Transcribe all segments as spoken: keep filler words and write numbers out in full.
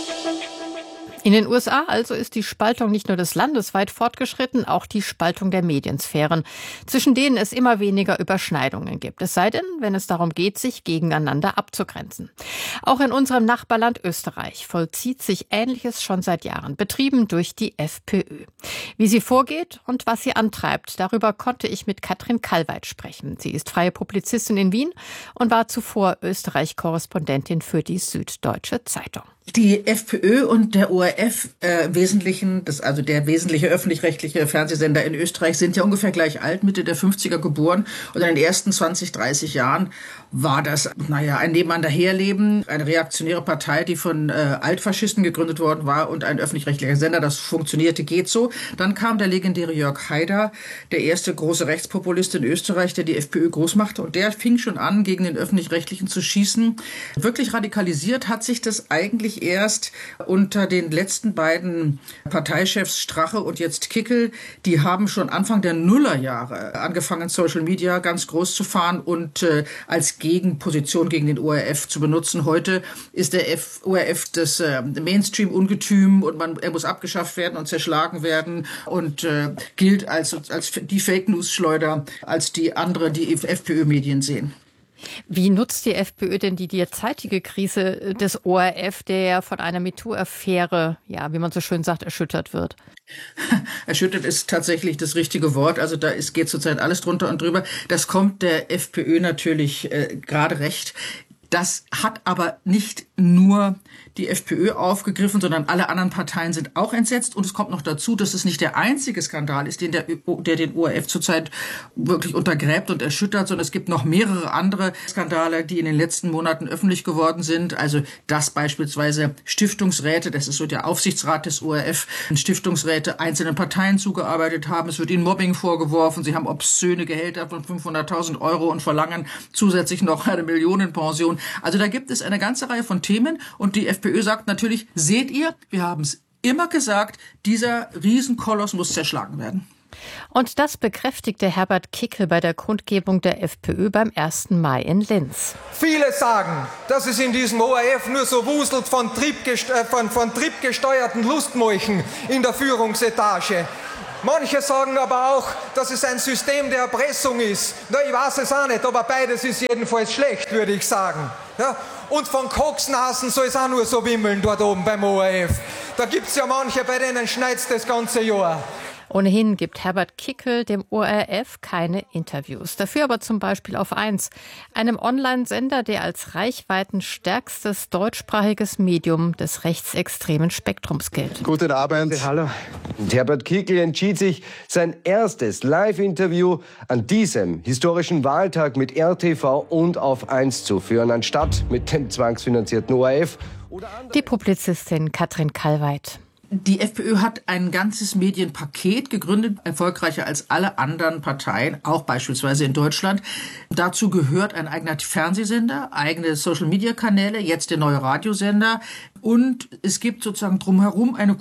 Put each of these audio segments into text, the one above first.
In den U S A also ist die Spaltung nicht nur des Landes weit fortgeschritten, auch die Spaltung der Mediensphären, zwischen denen es immer weniger Überschneidungen gibt. Es sei denn, wenn es darum geht, sich gegeneinander abzugrenzen. Auch in unserem Nachbarland Österreich vollzieht sich Ähnliches schon seit Jahren, betrieben durch die FPÖ. Wie sie vorgeht und was sie antreibt, darüber konnte ich mit Katrin Kalweit sprechen. Sie ist freie Publizistin in Wien und war zuvor Österreich-Korrespondentin für die Süddeutsche Zeitung. Die FPÖ und der O R F, äh, Wesentlichen, das, also der wesentliche öffentlich-rechtliche Fernsehsender in Österreich, sind ja ungefähr gleich alt, Mitte der fünfziger geboren. Und in den ersten zwanzig, dreißig Jahren war das, naja, ein Nebeneinanderherleben, eine reaktionäre Partei, die von äh, Altfaschisten gegründet worden war und ein öffentlich-rechtlicher Sender, das funktionierte, geht so. Dann kam der legendäre Jörg Haider, der erste große Rechtspopulist in Österreich, der die FPÖ groß machte. Und der fing schon an, gegen den öffentlich-rechtlichen zu schießen. Wirklich radikalisiert hat sich das eigentlich erst unter den letzten beiden Parteichefs Strache und jetzt Kickl. Die haben schon Anfang der Nullerjahre angefangen, Social Media ganz groß zu fahren und äh, als Gegenposition gegen den O R F zu benutzen. Heute ist der F- O R F das äh, Mainstream-Ungetüm und man, er muss abgeschafft werden und zerschlagen werden und äh, gilt als, als die Fake-News-Schleuder, als die andere, die FPÖ-Medien sehen. Wie nutzt die FPÖ denn die derzeitige Krise des O R F, der ja von einer MeToo-Affäre, ja, wie man so schön sagt, erschüttert wird? Erschüttert ist tatsächlich das richtige Wort. Also da ist, geht zurzeit alles drunter und drüber. Das kommt der FPÖ natürlich äh, gerade recht. Das hat aber nicht nur die FPÖ aufgegriffen, sondern alle anderen Parteien sind auch entsetzt. Und es kommt noch dazu, dass es nicht der einzige Skandal ist, den der, der den O R F zurzeit wirklich untergräbt und erschüttert, sondern es gibt noch mehrere andere Skandale, die in den letzten Monaten öffentlich geworden sind. Also dass beispielsweise Stiftungsräte, das ist so der Aufsichtsrat des O R F, Stiftungsräte einzelnen Parteien zugearbeitet haben. Es wird ihnen Mobbing vorgeworfen. Sie haben obszöne Gehälter von fünfhunderttausend Euro und verlangen zusätzlich noch eine Millionenpension. Also da gibt es eine ganze Reihe von Themen und die FPÖ sagt natürlich, seht ihr, wir haben es immer gesagt, dieser Riesenkoloss muss zerschlagen werden. Und das bekräftigte Herbert Kickl bei der Kundgebung der FPÖ beim ersten Mai in Linz. Viele sagen, dass es in diesem O R F nur so wuselt von, triebgest- äh, von, von triebgesteuerten Lustmolchen in der Führungsetage. Manche sagen aber auch, dass es ein System der Erpressung ist. Na, ich weiß es auch nicht, aber beides ist jedenfalls schlecht, würde ich sagen. Ja? Und von Koksnasen soll es auch nur so wimmeln dort oben beim O R F. Da gibt es ja manche, bei denen schneit's das ganze Jahr. Ohnehin gibt Herbert Kickl dem O R F keine Interviews. Dafür aber zum Beispiel auf eins, einem Online-Sender, der als reichweitenstärkstes deutschsprachiges Medium des rechtsextremen Spektrums gilt. Guten Abend. Hallo. Und Herbert Kickl entschied sich, sein erstes Live-Interview an diesem historischen Wahltag mit R T V und auf eins zu führen, anstatt mit dem zwangsfinanzierten O R F. Die Publizistin Katrin Kalweit. Die FPÖ hat ein ganzes Medienpaket gegründet, erfolgreicher als alle anderen Parteien, auch beispielsweise in Deutschland. Dazu gehört ein eigener Fernsehsender, eigene Social-Media-Kanäle, jetzt der neue Radiosender. Und es gibt sozusagen drumherum eine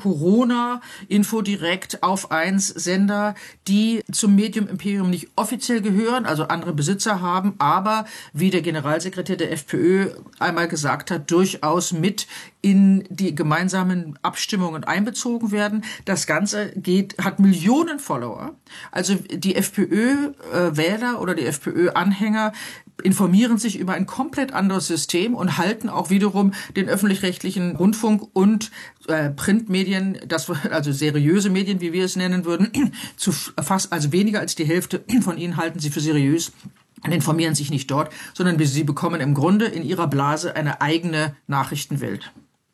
Corona-Info-Direkt auf eins Sender, die zum Medium-Imperium nicht offiziell gehören, also andere Besitzer haben, aber wie der Generalsekretär der FPÖ einmal gesagt hat, durchaus mit in die gemeinsamen Abstimmungen einbezogen werden. Das Ganze geht, hat Millionen Follower. Also die FPÖ-Wähler oder die FPÖ-Anhänger informieren sich über ein komplett anderes System und halten auch wiederum den öffentlich-rechtlichen Rundfunk und äh, Printmedien, das, also seriöse Medien, wie wir es nennen würden, zu fast, also weniger als die Hälfte von ihnen halten sie für seriös und informieren sich nicht dort, sondern sie bekommen im Grunde in ihrer Blase eine eigene Nachrichtenwelt.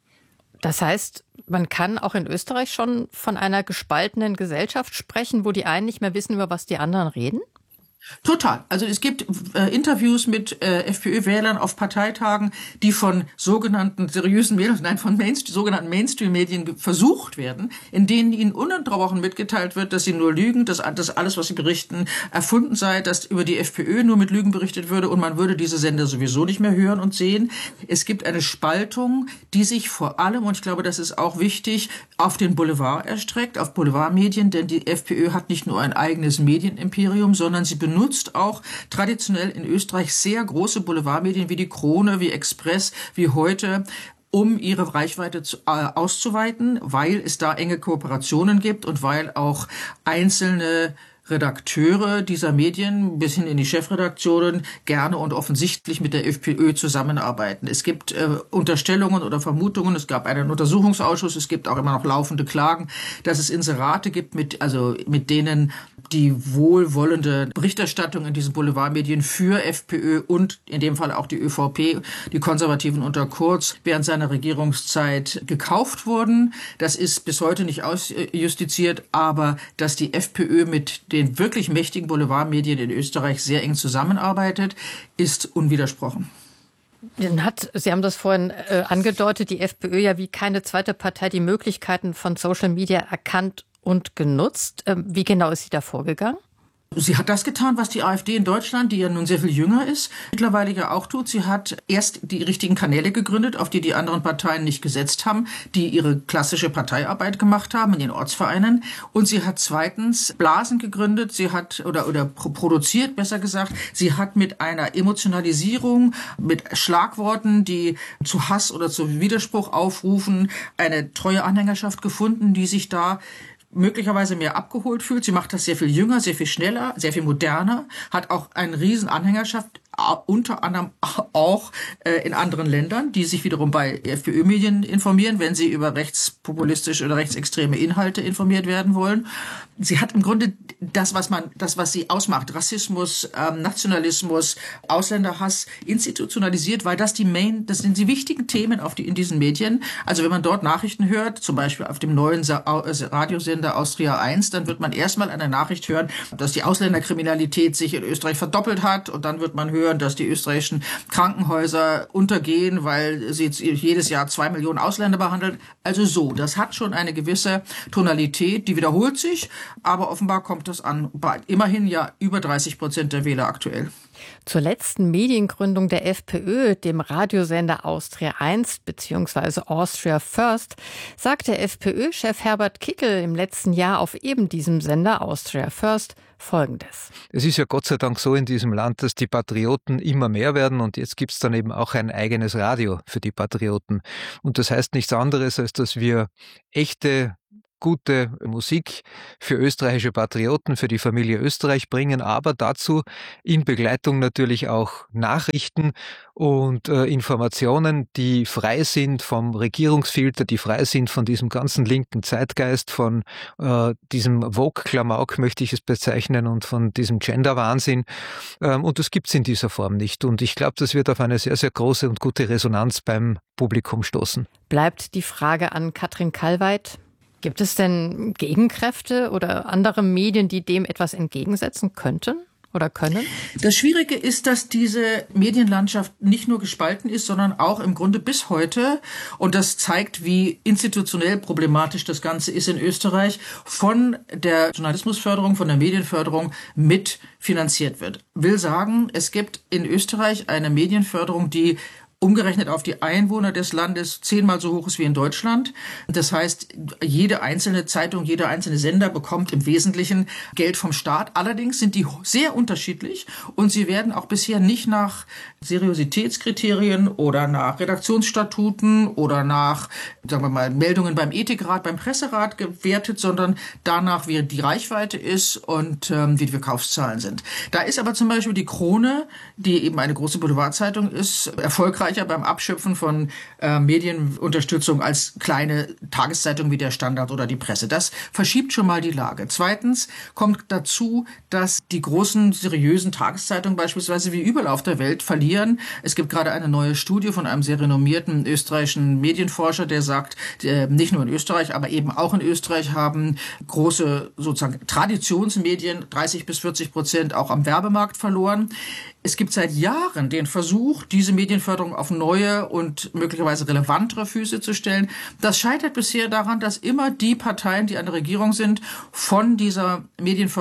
Das heißt, man kann auch in Österreich schon von einer gespaltenen Gesellschaft sprechen, wo die einen nicht mehr wissen, über was die anderen reden? Total. Also es gibt äh, Interviews mit äh, FPÖ-Wählern auf Parteitagen, die von sogenannten seriösen Medien, nein, von Mainstream, sogenannten Mainstream-Medien versucht werden, in denen ihnen ununterbrochen mitgeteilt wird, dass sie nur lügen, dass, dass alles, was sie berichten, erfunden sei, dass über die FPÖ nur mit Lügen berichtet würde und man würde diese Sender sowieso nicht mehr hören und sehen. Es gibt eine Spaltung, die sich vor allem, und ich glaube, das ist auch wichtig, auf den Boulevard erstreckt, auf Boulevardmedien, denn die FPÖ hat nicht nur ein eigenes Medienimperium, sondern sie benutzt auch traditionell in Österreich sehr große Boulevardmedien wie die Krone, wie Express, wie Heute, um ihre Reichweite zu, äh, auszuweiten, weil es da enge Kooperationen gibt und weil auch einzelne Redakteure dieser Medien bis hin in die Chefredaktionen gerne und offensichtlich mit der FPÖ zusammenarbeiten. Es gibt äh, Unterstellungen oder Vermutungen, es gab einen Untersuchungsausschuss, es gibt auch immer noch laufende Klagen, dass es Inserate gibt, mit, also mit denen die wohlwollende Berichterstattung in diesen Boulevardmedien für FPÖ und in dem Fall auch die ÖVP, die Konservativen unter Kurz, während seiner Regierungszeit gekauft wurden. Das ist bis heute nicht ausjustiziert, aber dass die FPÖ mit den wirklich mächtigen Boulevardmedien in Österreich sehr eng zusammenarbeitet, ist unwidersprochen. Dann hat, Sie haben das vorhin äh, angedeutet, die FPÖ ja wie keine zweite Partei die Möglichkeiten von Social Media erkannt und genutzt. Ähm, wie genau ist sie da vorgegangen? Sie hat das getan, was die AfD in Deutschland, die ja nun sehr viel jünger ist, mittlerweile ja auch tut. Sie hat erst die richtigen Kanäle gegründet, auf die die anderen Parteien nicht gesetzt haben, die ihre klassische Parteiarbeit gemacht haben in den Ortsvereinen. Und sie hat zweitens Blasen gegründet, sie hat oder oder produziert, besser gesagt. Sie hat mit einer Emotionalisierung, mit Schlagworten, die zu Hass oder zu Widerspruch aufrufen, eine treue Anhängerschaft gefunden, die sich da möglicherweise mehr abgeholt fühlt. Sie macht das sehr viel jünger, sehr viel schneller, sehr viel moderner, hat auch eine riesen Anhängerschaft, unter anderem auch äh, in anderen Ländern, die sich wiederum bei FPÖ-Medien informieren, wenn sie über rechtspopulistische oder rechtsextreme Inhalte informiert werden wollen. Sie hat im Grunde das, was man, das, was sie ausmacht, Rassismus, ähm, Nationalismus, Ausländerhass, institutionalisiert, weil das die Main, das sind die wichtigen Themen auf die, in diesen Medien. Also wenn man dort Nachrichten hört, zum Beispiel auf dem neuen Sa- Radiosender Austria eins, dann wird man erstmal eine Nachricht hören, dass die Ausländerkriminalität sich in Österreich verdoppelt hat, und dann wird man hören, dass die österreichischen Krankenhäuser untergehen, weil sie jedes Jahr zwei Millionen Ausländer behandeln. Also so, das hat schon eine gewisse Tonalität, die wiederholt sich, aber offenbar kommt das an bei immerhin ja über dreißig Prozent der Wähler aktuell. Zur letzten Mediengründung der FPÖ, dem Radiosender Austria eins bzw. Austria First, sagte FPÖ-Chef Herbert Kickl im letzten Jahr auf eben diesem Sender Austria First Folgendes. Es ist ja Gott sei Dank so in diesem Land, dass die Patrioten immer mehr werden, und jetzt gibt es dann eben auch ein eigenes Radio für die Patrioten. Und das heißt nichts anderes, als dass wir echte gute Musik für österreichische Patrioten, für die Familie Österreich bringen, aber dazu in Begleitung natürlich auch Nachrichten und äh, Informationen, die frei sind vom Regierungsfilter, die frei sind von diesem ganzen linken Zeitgeist, von äh, diesem Vogue-Klamauk, möchte ich es bezeichnen, und von diesem Gender-Wahnsinn. Ähm, und das gibt's in dieser Form nicht. Und ich glaube, das wird auf eine sehr, sehr große und gute Resonanz beim Publikum stoßen. Bleibt die Frage an Katrin Kalweit. Gibt es denn Gegenkräfte oder andere Medien, die dem etwas entgegensetzen könnten oder können? Das Schwierige ist, dass diese Medienlandschaft nicht nur gespalten ist, sondern auch im Grunde bis heute, und das zeigt, wie institutionell problematisch das Ganze ist in Österreich, von der Journalismusförderung, von der Medienförderung mitfinanziert wird. Will sagen, es gibt in Österreich eine Medienförderung, die umgerechnet auf die Einwohner des Landes zehnmal so hoch ist wie in Deutschland. Das heißt, jede einzelne Zeitung, jeder einzelne Sender bekommt im Wesentlichen Geld vom Staat. Allerdings sind die sehr unterschiedlich, und sie werden auch bisher nicht nach Seriositätskriterien oder nach Redaktionsstatuten oder nach, sagen wir mal, Meldungen beim Ethikrat, beim Presserat gewertet, sondern danach, wie die Reichweite ist und ähm, wie die Verkaufszahlen sind. Da ist aber zum Beispiel die Krone, die eben eine große Boulevardzeitung ist, erfolgreich beim Abschöpfen von äh, Medienunterstützung als kleine Tageszeitung wie der Standard oder die Presse. Das verschiebt schon mal die Lage. Zweitens kommt dazu, dass die großen, seriösen Tageszeitungen beispielsweise wie überall auf der Welt verlieren. Es gibt gerade eine neue Studie von einem sehr renommierten österreichischen Medienforscher, der sagt, äh, nicht nur in Österreich, aber eben auch in Österreich haben große sozusagen Traditionsmedien dreißig bis vierzig Prozent auch am Werbemarkt verloren. Es gibt seit Jahren den Versuch, diese Medienförderung auf neue und möglicherweise relevantere Füße zu stellen. Das scheitert bisher daran, dass immer die Parteien, die an der Regierung sind, von dieser Medienförderung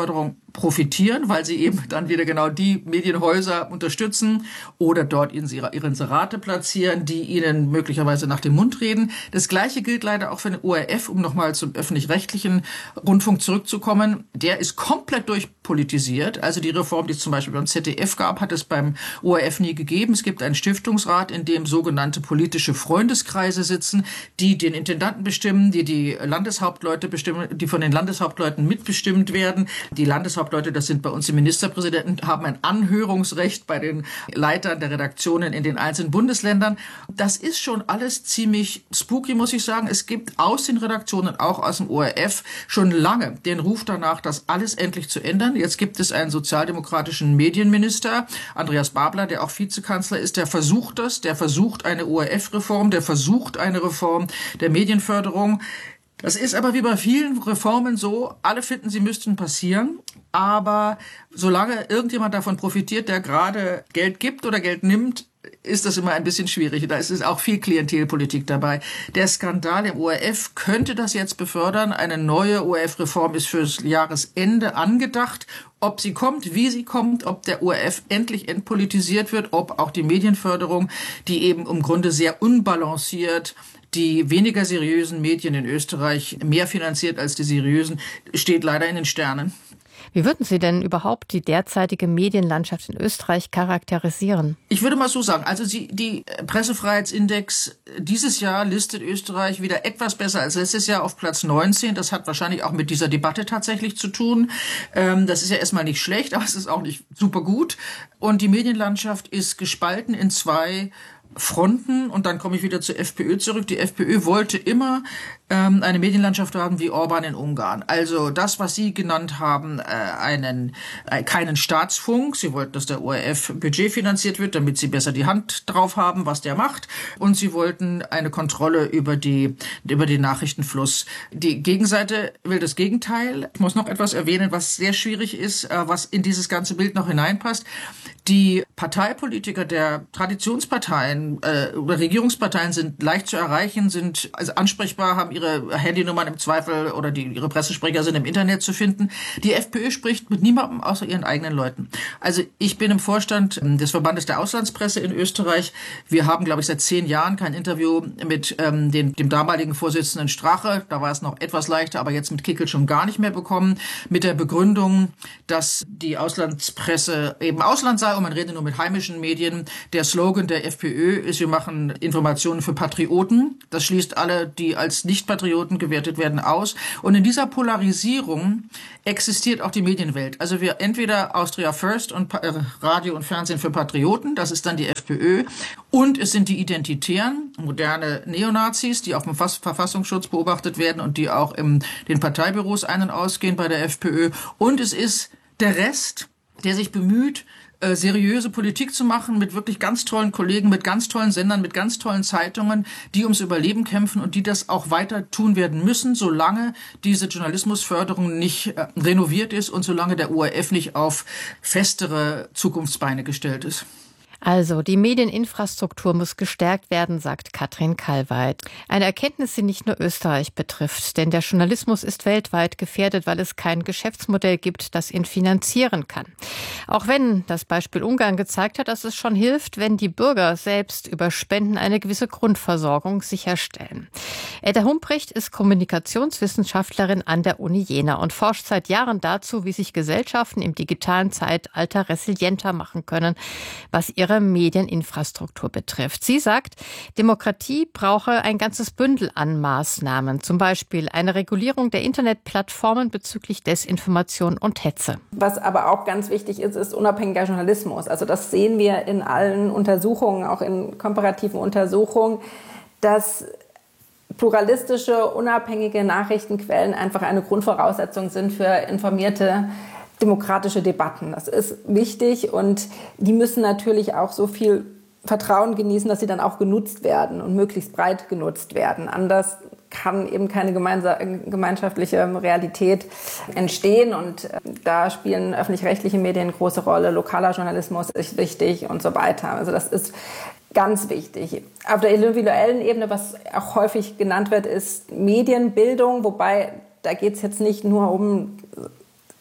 profitieren, weil sie eben dann wieder genau die Medienhäuser unterstützen oder dort ihre, ihre Inserate platzieren, die ihnen möglicherweise nach dem Mund reden. Das Gleiche gilt leider auch für den O R F, um nochmal zum öffentlich-rechtlichen Rundfunk zurückzukommen. Der ist komplett durchpolitisiert. Also die Reform, die es zum Beispiel beim Z D F gab, hat es beim O R F nie gegeben. Es gibt einen Stiftungsrat, in dem sogenannte politische Freundeskreise sitzen, die den Intendanten bestimmen, die die Landeshauptleute bestimmen, die von den Landeshauptleuten mitbestimmt werden. Die Landeshauptleute, das sind bei uns die Ministerpräsidenten, haben ein Anhörungsrecht bei den Leitern der Redaktionen in den einzelnen Bundesländern. Das ist schon alles ziemlich spooky, muss ich sagen. Es gibt aus den Redaktionen, auch aus dem O R F, schon lange den Ruf danach, das alles endlich zu ändern. Jetzt gibt es einen sozialdemokratischen Medienminister, Andreas Babler, der auch Vizekanzler ist, der versucht das, der versucht eine O R F-Reform, der versucht eine Reform der Medienförderung. Das ist aber wie bei vielen Reformen so, alle finden, sie müssten passieren, aber solange irgendjemand davon profitiert, der gerade Geld gibt oder Geld nimmt, ist das immer ein bisschen schwierig. Da ist auch viel Klientelpolitik dabei. Der Skandal im O R F könnte das jetzt befördern. Eine neue O R F-Reform ist fürs Jahresende angedacht. Ob sie kommt, wie sie kommt, ob der O R F endlich entpolitisiert wird, ob auch die Medienförderung, die eben im Grunde sehr unbalanciert die weniger seriösen Medien in Österreich mehr finanziert als die seriösen, steht leider in den Sternen. Wie würden Sie denn überhaupt die derzeitige Medienlandschaft in Österreich charakterisieren? Ich würde mal so sagen, also die, die Pressefreiheitsindex dieses Jahr listet Österreich wieder etwas besser als letztes Jahr auf Platz neunzehn. Das hat wahrscheinlich auch mit dieser Debatte tatsächlich zu tun. Das ist ja erstmal nicht schlecht, aber es ist auch nicht super gut. Und die Medienlandschaft ist gespalten in zwei Fronten, und dann komme ich wieder zur FPÖ zurück. Die FPÖ wollte immer ähm, eine Medienlandschaft haben wie Orban in Ungarn. Also das, was Sie genannt haben, äh, einen äh, keinen Staatsfunk. Sie wollten, dass der O R F Budget finanziert wird, damit Sie besser die Hand drauf haben, was der macht. Und Sie wollten eine Kontrolle über die über den Nachrichtenfluss. Die Gegenseite will das Gegenteil. Ich muss noch etwas erwähnen, was sehr schwierig ist, äh, was in dieses ganze Bild noch hineinpasst. Die Parteipolitiker der Traditionsparteien äh, oder Regierungsparteien sind leicht zu erreichen, sind also ansprechbar, haben ihre Handynummern im Zweifel oder die, ihre Pressesprecher sind im Internet zu finden. Die FPÖ spricht mit niemandem außer ihren eigenen Leuten. Also ich bin im Vorstand des Verbandes der Auslandspresse in Österreich. Wir haben, glaube ich, seit zehn Jahren kein Interview mit ähm, dem, dem damaligen Vorsitzenden Strache. Da war es noch etwas leichter, aber jetzt mit Kickl schon gar nicht mehr bekommen. Mit der Begründung, dass die Auslandspresse eben Ausland sei und man rede nur mit heimischen Medien. Der Slogan der FPÖ ist, wir machen Informationen für Patrioten. Das schließt alle, die als Nicht-Patrioten gewertet werden, aus. Und in dieser Polarisierung existiert auch die Medienwelt. Also wir entweder Austria First und äh, Radio und Fernsehen für Patrioten, das ist dann die FPÖ, und es sind die Identitären, moderne Neonazis, die auf dem Verfassungsschutz beobachtet werden und die auch in den Parteibüros ein- und ausgehen bei der FPÖ. Und es ist der Rest, der sich bemüht, äh, seriöse Politik zu machen mit wirklich ganz tollen Kollegen, mit ganz tollen Sendern, mit ganz tollen Zeitungen, die ums Überleben kämpfen und die das auch weiter tun werden müssen, solange diese Journalismusförderung nicht äh, renoviert ist und solange der O R F nicht auf festere Zukunftsbeine gestellt ist. Also, die Medieninfrastruktur muss gestärkt werden, sagt Katrin Kalweit. Eine Erkenntnis, die nicht nur Österreich betrifft, denn der Journalismus ist weltweit gefährdet, weil es kein Geschäftsmodell gibt, das ihn finanzieren kann. Auch wenn das Beispiel Ungarn gezeigt hat, dass es schon hilft, wenn die Bürger selbst über Spenden eine gewisse Grundversorgung sicherstellen. Edda Humprecht ist Kommunikationswissenschaftlerin an der Uni Jena und forscht seit Jahren dazu, wie sich Gesellschaften im digitalen Zeitalter resilienter machen können, was ihre Medieninfrastruktur betrifft. Sie sagt, Demokratie brauche ein ganzes Bündel an Maßnahmen, zum Beispiel eine Regulierung der Internetplattformen bezüglich Desinformation und Hetze. Was aber auch ganz wichtig ist, ist unabhängiger Journalismus. Also das sehen wir in allen Untersuchungen, auch in komparativen Untersuchungen, dass pluralistische, unabhängige Nachrichtenquellen einfach eine Grundvoraussetzung sind für informierte demokratische Debatten. Das ist wichtig und die müssen natürlich auch so viel Vertrauen genießen, dass sie dann auch genutzt werden und möglichst breit genutzt werden. Anders kann eben keine gemeinschaftliche Realität entstehen und da spielen öffentlich-rechtliche Medien eine große Rolle, lokaler Journalismus ist wichtig und so weiter. Also das ist ganz wichtig. Auf der individuellen Ebene, was auch häufig genannt wird, ist Medienbildung, wobei da geht es jetzt nicht nur um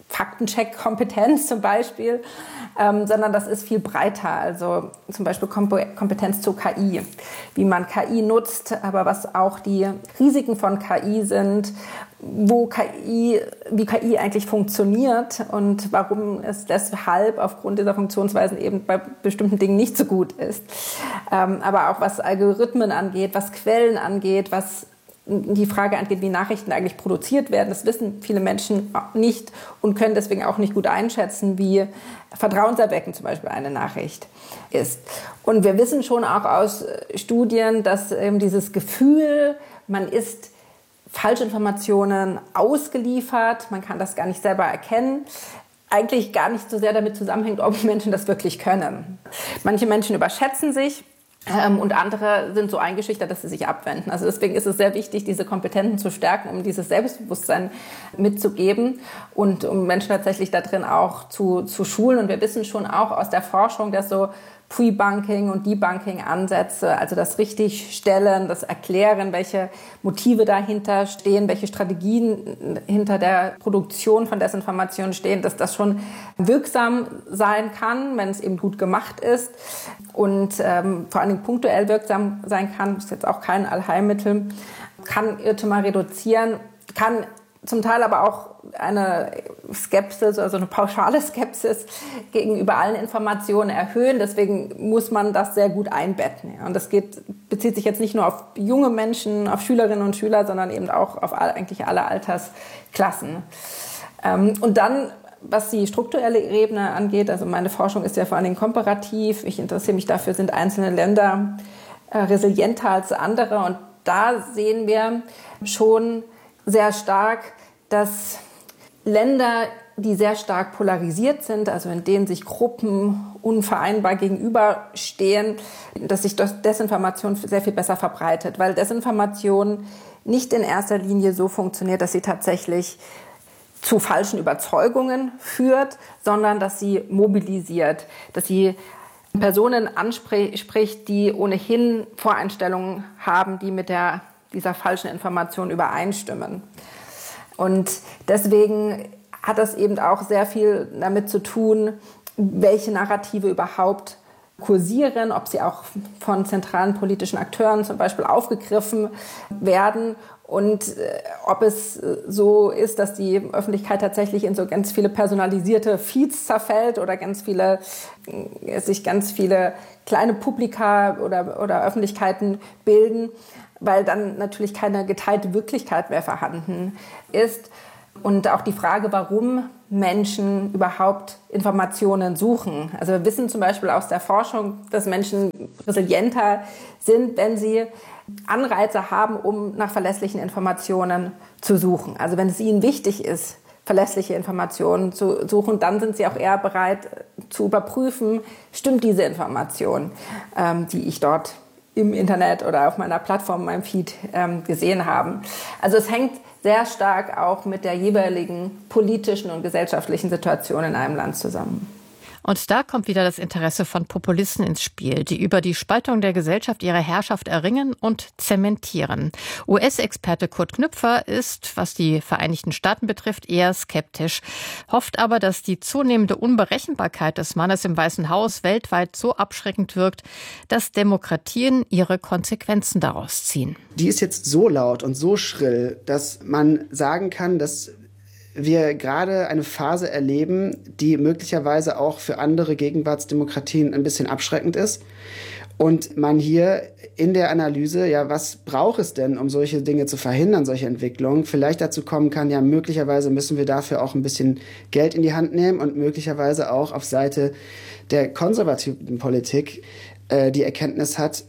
Faktencheck-Kompetenz zum Beispiel, ähm, sondern das ist viel breiter. Also zum Beispiel Kompetenz zu K I, wie man K I nutzt, aber was auch die Risiken von K I sind, wo K I, wie K I eigentlich funktioniert und warum es deshalb aufgrund dieser Funktionsweisen eben bei bestimmten Dingen nicht so gut ist. Ähm, aber auch was Algorithmen angeht, was Quellen angeht, was die Frage angeht, wie Nachrichten eigentlich produziert werden. Das wissen viele Menschen nicht und können deswegen auch nicht gut einschätzen, wie vertrauenserweckend zum Beispiel eine Nachricht ist. Und wir wissen schon auch aus Studien, dass eben dieses Gefühl, man ist Falschinformationen ausgeliefert, man kann das gar nicht selber erkennen, eigentlich gar nicht so sehr damit zusammenhängt, ob Menschen das wirklich können. Manche Menschen überschätzen sich, Ähm, und andere sind so eingeschüchtert, dass sie sich abwenden. Also deswegen ist es sehr wichtig, diese Kompetenzen zu stärken, um dieses Selbstbewusstsein mitzugeben und um Menschen tatsächlich da drin auch zu, zu schulen. Und wir wissen schon auch aus der Forschung, dass so Pre-Bunking und Debunking-Ansätze, also das Richtigstellen, das Erklären, welche Motive dahinter stehen, welche Strategien hinter der Produktion von Desinformation stehen, dass das schon wirksam sein kann, wenn es eben gut gemacht ist und ähm, vor allen Dingen punktuell wirksam sein kann, ist jetzt auch kein Allheilmittel, kann Irrtümer reduzieren, kann zum Teil aber auch eine Skepsis, also eine pauschale Skepsis gegenüber allen Informationen erhöhen. Deswegen muss man das sehr gut einbetten. Und das geht, bezieht sich jetzt nicht nur auf junge Menschen, auf Schülerinnen und Schüler, sondern eben auch auf all, eigentlich alle Altersklassen. Und dann, was die strukturelle Ebene angeht, also meine Forschung ist ja vor allen Dingen komparativ. Ich interessiere mich dafür, sind einzelne Länder resilienter als andere. Und da sehen wir schon sehr stark, dass Länder, die sehr stark polarisiert sind, also in denen sich Gruppen unvereinbar gegenüberstehen, dass sich Desinformation sehr viel besser verbreitet, weil Desinformation nicht in erster Linie so funktioniert, dass sie tatsächlich zu falschen Überzeugungen führt, sondern dass sie mobilisiert, dass sie Personen anspricht, die ohnehin Voreinstellungen haben, die mit der, dieser falschen Information übereinstimmen. Und deswegen hat das eben auch sehr viel damit zu tun, welche Narrative überhaupt kursieren, ob sie auch von zentralen politischen Akteuren zum Beispiel aufgegriffen werden und äh, ob es so ist, dass die Öffentlichkeit tatsächlich in so ganz viele personalisierte Feeds zerfällt oder ganz viele, äh, sich ganz viele kleine Publika oder, oder Öffentlichkeiten bilden, weil dann natürlich keine geteilte Wirklichkeit mehr vorhanden ist. Und auch die Frage, warum Menschen überhaupt Informationen suchen. Also wir wissen zum Beispiel aus der Forschung, dass Menschen resilienter sind, wenn sie Anreize haben, um nach verlässlichen Informationen zu suchen. Also wenn es ihnen wichtig ist, verlässliche Informationen zu suchen, dann sind sie auch eher bereit zu überprüfen, stimmt diese Information, ähm, die ich dort im Internet oder auf meiner Plattform, meinem Feed ähm, gesehen haben. Also es hängt sehr stark auch mit der jeweiligen politischen und gesellschaftlichen Situation in einem Land zusammen. Und da kommt wieder das Interesse von Populisten ins Spiel, die über die Spaltung der Gesellschaft ihre Herrschaft erringen und zementieren. U S-Experte Kurt Knüpfer ist, was die Vereinigten Staaten betrifft, eher skeptisch, hofft aber, dass die zunehmende Unberechenbarkeit des Mannes im Weißen Haus weltweit so abschreckend wirkt, dass Demokratien ihre Konsequenzen daraus ziehen. Die ist jetzt so laut und so schrill, dass man sagen kann, dass wir gerade eine Phase erleben, die möglicherweise auch für andere Gegenwartsdemokratien ein bisschen abschreckend ist. Und man hier in der Analyse, ja, was braucht es denn, um solche Dinge zu verhindern, solche Entwicklungen, vielleicht dazu kommen kann, ja, möglicherweise müssen wir dafür auch ein bisschen Geld in die Hand nehmen und möglicherweise auch auf Seite der konservativen Politik äh, die Erkenntnis hat,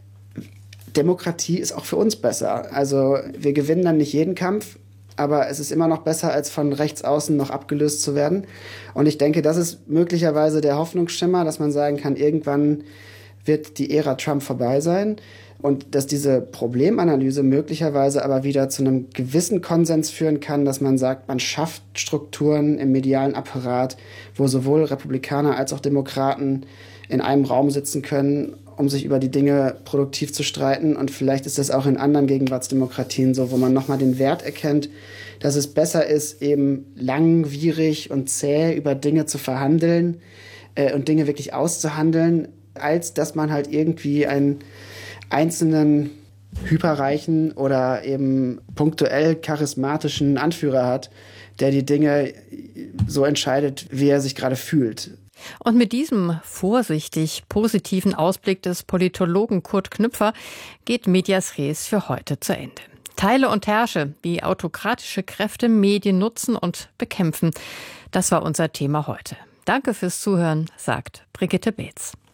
Demokratie ist auch für uns besser. Also wir gewinnen dann nicht jeden Kampf, aber es ist immer noch besser, als von rechts außen noch abgelöst zu werden. Und ich denke, das ist möglicherweise der Hoffnungsschimmer, dass man sagen kann, irgendwann wird die Ära Trump vorbei sein und dass diese Problemanalyse möglicherweise aber wieder zu einem gewissen Konsens führen kann, dass man sagt, man schafft Strukturen im medialen Apparat, wo sowohl Republikaner als auch Demokraten in einem Raum sitzen können um sich über die Dinge produktiv zu streiten. Und vielleicht ist das auch in anderen Gegenwartsdemokratien so, wo man nochmal den Wert erkennt, dass es besser ist, eben langwierig und zäh über Dinge zu verhandeln äh, und Dinge wirklich auszuhandeln, als dass man halt irgendwie einen einzelnen hyperreichen oder eben punktuell charismatischen Anführer hat, der die Dinge so entscheidet, wie er sich gerade fühlt. Und mit diesem vorsichtig positiven Ausblick des Politologen Kurt Knüpfer geht Medias Res für heute zu Ende. Teile und herrsche, wie autokratische Kräfte Medien nutzen und bekämpfen. Das war unser Thema heute. Danke fürs Zuhören, sagt Brigitte Beetz.